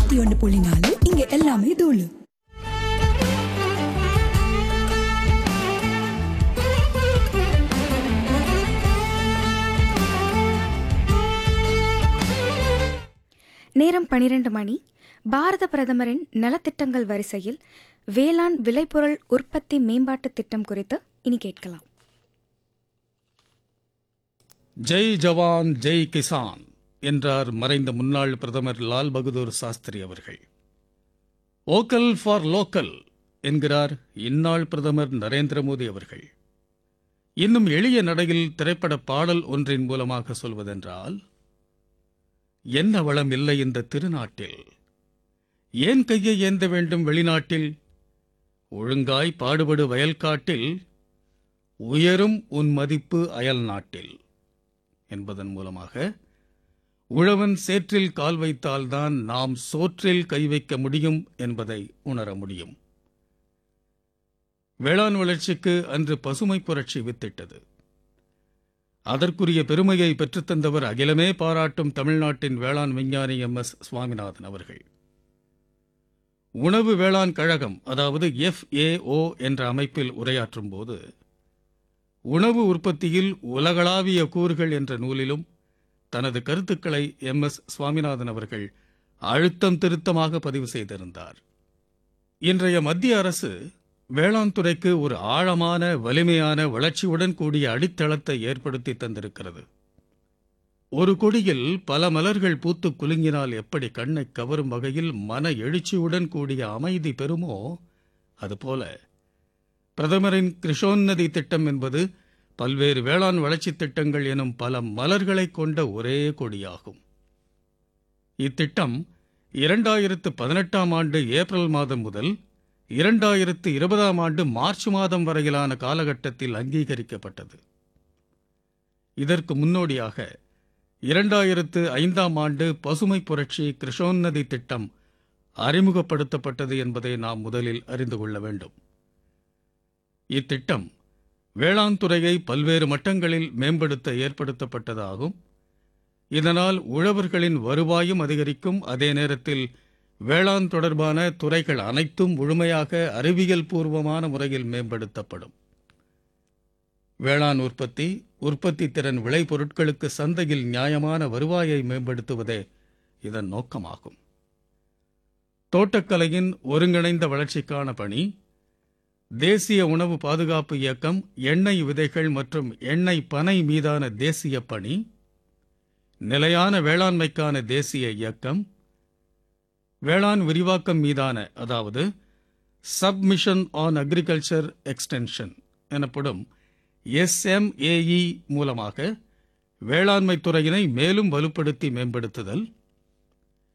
91.4 இங்க எல்லாமே தூளு. நேரம் 12 மணி. பாரத பிரதமரின் நலத்திட்டங்கள் வரிசையில் வேளாண் விளைபொருள் உற்பத்தி மேம்பாட்டு திட்டம் குறித்து இனி கேட்கலாம். ஜெய் ஜவான் ஜெய் கிசான் என்றார் மறைந்த முன்னாள் பிரதமர் லால் பகதூர் சாஸ்திரி அவர்கள். வோக்கல் ஃபார் லோக்கல் என்கிறார் இந்நாள் பிரதமர் நரேந்திர மோடி அவர்கள். இன்னும் எளிய நடையில் திரைப்பட பாடல் ஒன்றின் மூலமாக சொல்வதென்றால், என்ன வளம் இல்லை இந்த திருநாட்டில், ஏன் கையை ஏந்த வேண்டும் வெளிநாட்டில், ஒழுங்காய் பாடுபடு வயல்காட்டில், உயரும் உன் மதிப்பு அயல் நாட்டில் என்பதன் மூலமாக உழவன் சேற்றில் கால் வைத்தால்தான் நாம் சோற்றில் கை வைக்க முடியும் என்பதை உணர முடியும். வேளாண் வளர்ச்சிக்கு அன்று பசுமை புரட்சி வித்திட்டது. அதற்குரிய பெருமையை பெற்றுத்தந்தவர் அகிலமே பாராட்டும் தமிழ்நாட்டின் வேளாண் விஞ்ஞானி MS சுவாமிநாதன் அவர்கள். உணவு வேளாண் கழகம், அதாவது FAO என்ற அமைப்பில் உரையாற்றும் போது, உணவு உற்பத்தியில் உலகளாவிய கூறுகள் என்ற நூலிலும் தனது கருத்துக்களை MS சுவாமிநாதன் அவர்கள் அழுத்தம் திருத்தமாக பதிவு செய்திருந்தார். இன்றைய மத்திய அரசு வேளாண் துறைக்கு ஒரு ஆழமான, வலிமையான, வளர்ச்சியுடன் கூடிய அடித்தளத்தை ஏற்படுத்தி தந்திருக்கிறது. ஒரு கொடியில் பல மலர்கள் பூத்து குலுங்கினால் எப்படி கண்ணை கவரும் வகையில் மன எழுச்சியுடன் கூடிய அமைதி பெறுமோ, அதுபோல பிரதமரின் கிருஷோன்னதி திட்டம் என்பது பல்வேறு வேளாண் வளர்ச்சி திட்டங்கள் எனும் பல மலர்களை கொண்ட ஒரே கொடியாகும். இத்திட்டம் 2018ஆம் ஆண்டு ஏப்ரல் மாதம் முதல் 2020ஆம் ஆண்டு மார்ச் மாதம் வரையிலான காலகட்டத்தில் அங்கீகரிக்கப்பட்டது. இதற்கு முன்னோடியாக 2005ஆம் ஆண்டு பசுமை புரட்சி கிருஷோன்னதி திட்டம் அறிமுகப்படுத்தப்பட்டது என்பதை நாம் முதலில் அறிந்து கொள்ள வேண்டும். இத்திட்டம் வேளாண் துறையை பல்வேறு மட்டங்களில் மேம்படுத்த ஏற்படுத்தப்பட்டதாகும். இதனால் உழவர்களின் வருவாயும் அதிகரிக்கும். அதே நேரத்தில் வேளாண் தொடர்பான துறைகள் அனைத்தும் முழுமையாக அறிவியல் பூர்வமான முறையில் மேம்படுத்தப்படும். வேளாண் உற்பத்தி, உற்பத்தி திறன், விளைபொருட்களுக்கு சந்தையில் நியாயமான வருவாயை மேம்படுத்துவதே இதன் நோக்கமாகும். தோட்டக்கலையின் ஒருங்கிணைந்த வளர்ச்சிக்கான பணி, தேசிய உணவு பாதுகாப்பு இயக்கம், எண்ணெய் விதைகள் மற்றும் எண்ணெய் பனை மீதான தேசிய பணி, நிலையான வேளாண்மைக்கான தேசிய இயக்கம், வேளாண் விரிவாக்கம் மீதான, அதாவது சப்மிஷன் ஆன் அக்ரிகல்ச்சர் எக்ஸ்டென்ஷன் எனப்படும் SMAE மூலமாக வேளாண்மை துறையினை மேலும் வலுப்படுத்தி மேம்படுத்துதல்,